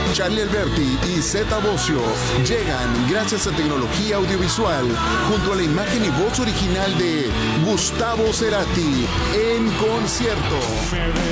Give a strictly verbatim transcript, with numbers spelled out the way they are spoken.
Charlie Alberti y Zeta Bosio llegan gracias a tecnología audiovisual junto a la imagen y voz original de Gustavo Cerati en concierto.